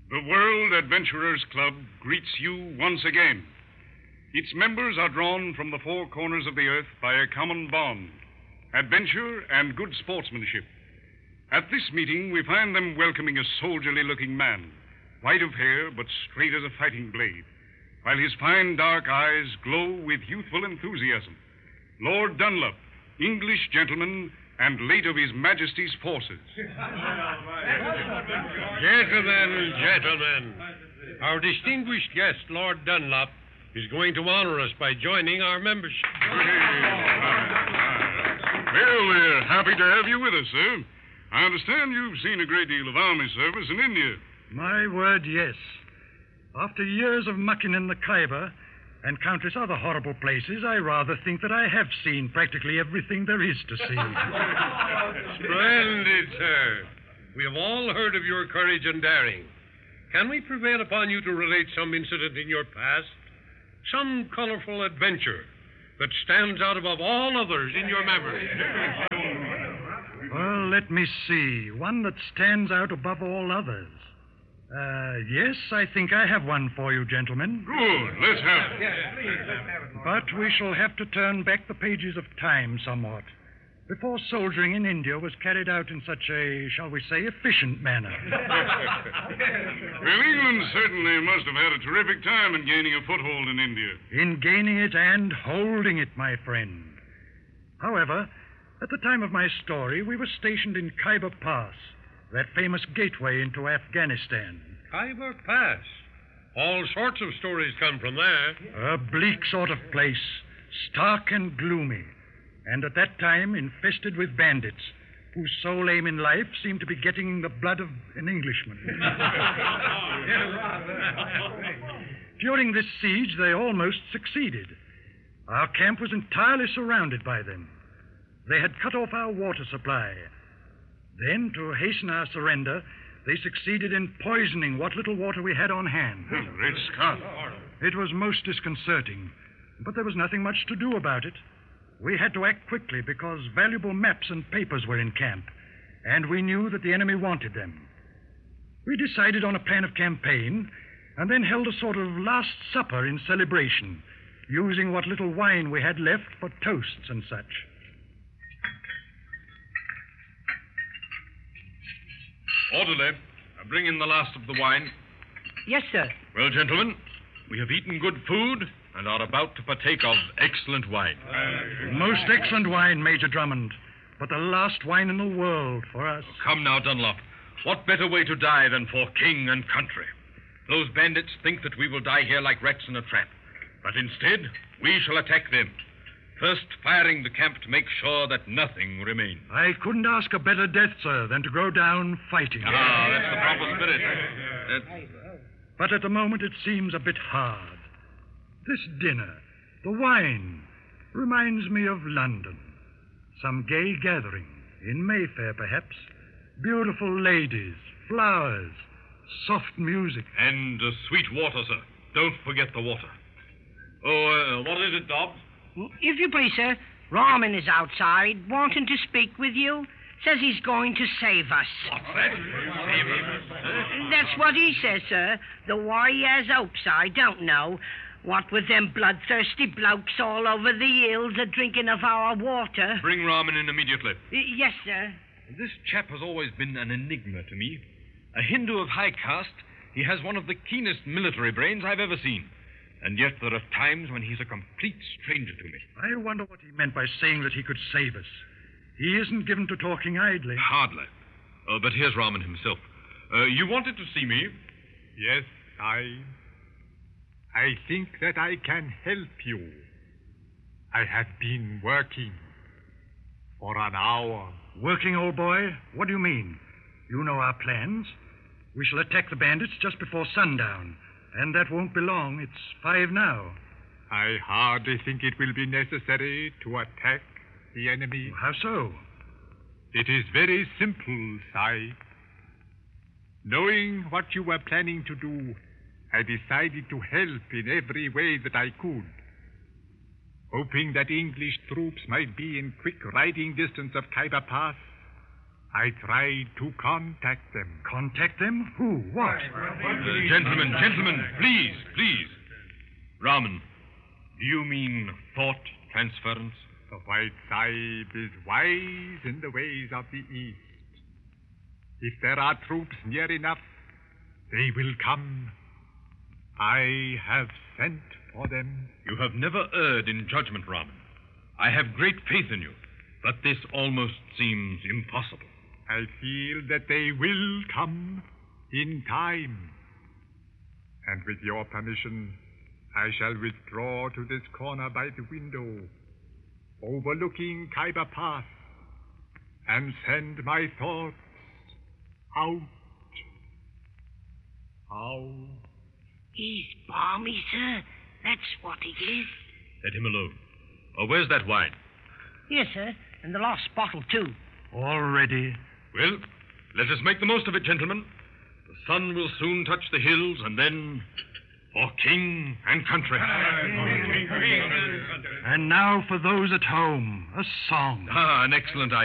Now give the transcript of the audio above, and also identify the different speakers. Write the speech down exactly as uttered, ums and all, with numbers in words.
Speaker 1: The World Adventurers Club greets you once again. Its members are drawn from the four corners of the earth by a common bond, adventure and good sportsmanship. At this meeting, we find them welcoming a soldierly-looking man, white of hair but straight as a fighting blade, while his fine dark eyes glow with youthful enthusiasm. Lord Dunlop, English gentleman and late of His Majesty's forces.
Speaker 2: Gentlemen, gentlemen, our distinguished guest, Lord Dunlop, is going to honor us by joining our membership.
Speaker 1: Well, we're happy to have you with us, sir. I understand you've seen a great deal of army service in India.
Speaker 3: My word, yes. After years of mucking in the Khyber and countless other horrible places, I rather think that I have seen practically everything there is to see.
Speaker 2: Splendid, sir. We have all heard of your courage and daring. Can we prevail upon you to relate some incident in your past? Some colorful adventure that stands out above all others in your memory?
Speaker 3: Well, let me see. One that stands out above all others. Uh, yes, I think I have one for you, gentlemen.
Speaker 1: Good. Let's have it.
Speaker 3: But we shall have to turn back the pages of time somewhat. Before soldiering in India was carried out in such a, shall we say, efficient manner.
Speaker 1: Well, England certainly must have had a terrific time in gaining a foothold in India.
Speaker 3: In gaining it and holding it, my friend. However, at the time of my story, we were stationed in Khyber Pass, that famous gateway into Afghanistan.
Speaker 2: Khyber Pass. All sorts of stories come from there.
Speaker 3: A bleak sort of place, stark and gloomy, and at that time infested with bandits, whose sole aim in life seemed to be getting the blood of an Englishman. During this siege, they almost succeeded. Our camp was entirely surrounded by them. They had cut off our water supply. Then, to hasten our surrender, they succeeded in poisoning what little water we had on hand.
Speaker 1: Great Scott.
Speaker 3: It was most disconcerting, but there was nothing much to do about it. We had to act quickly because valuable maps and papers were in camp, and we knew that the enemy wanted them. We decided on a plan of campaign and then held a sort of last supper in celebration, using what little wine we had left for toasts and such.
Speaker 4: Orderly, bring in the last of the wine.
Speaker 5: Yes, sir.
Speaker 4: Well, gentlemen, we have eaten good food and are about to partake of excellent wine.
Speaker 3: Most excellent wine, Major Drummond, but the last wine in the world for us.
Speaker 4: Oh, come now, Dunlop. What better way to die than for king and country? Those bandits think that we will die here like rats in a trap. But instead, we shall attack them. First, firing the camp to make sure that nothing remains.
Speaker 3: I couldn't ask a better death, sir, than to go down fighting.
Speaker 4: Ah, that's the proper spirit. Uh,
Speaker 3: but at the moment, it seems a bit hard. This dinner, the wine, reminds me of London. Some gay gathering, in Mayfair, perhaps. Beautiful ladies, flowers, soft music.
Speaker 4: And uh, sweet water, sir. Don't forget the water. Oh, uh, what is it, Dobbs?
Speaker 5: If you please, sir, Rahman is outside, wanting to speak with you. Says he's going to save us.
Speaker 4: What's that? Save us?
Speaker 5: That's what he says, sir. Though why he has hopes, I don't know. What with them bloodthirsty blokes all over the hills a drinking of our water.
Speaker 4: Bring Rahman in immediately.
Speaker 5: Y- yes, sir.
Speaker 4: This chap has always been an enigma to me. A Hindu of high caste, he has one of the keenest military brains I've ever seen. And yet there are times when he's a complete stranger to me.
Speaker 3: I wonder what he meant by saying that he could save us. He isn't given to talking idly.
Speaker 4: Hardly. Uh, but here's Rahman himself. Uh, you wanted to see me?
Speaker 6: Yes, I... I think that I can help you. I have been working for an hour.
Speaker 3: Working, old boy? What do you mean? You know our plans. We shall attack the bandits just before sundown. And that won't be long. It's five now.
Speaker 6: I hardly think it will be necessary to attack the enemy.
Speaker 3: How so?
Speaker 6: It is very simple, Sai. Knowing what you were planning to do, I decided to help in every way that I could. Hoping that English troops might be in quick riding distance of Khyber Pass, I tried to contact them.
Speaker 3: Contact them? Who? What?
Speaker 4: Uh, gentlemen, gentlemen, please, please. Raman, do you mean thought transference?
Speaker 6: The White Sahib is wise in the ways of the East. If there are troops near enough, they will come. I have sent for them.
Speaker 4: You have never erred in judgment, Raman. I have great faith in you, but this almost seems impossible.
Speaker 6: I feel that they will come in time. And with your permission, I shall withdraw to this corner by the window, overlooking Khyber Pass, and send my thoughts out. Out.
Speaker 5: He's balmy, sir. That's what he is.
Speaker 4: Let him alone. Oh, where's that wine?
Speaker 5: Yes, sir. And the last bottle, too.
Speaker 3: All ready.
Speaker 4: Well, let us make the most of it, gentlemen. The sun will soon touch the hills, and then for king and country.
Speaker 3: And now for those at home, a song.
Speaker 4: Ah, an excellent idea.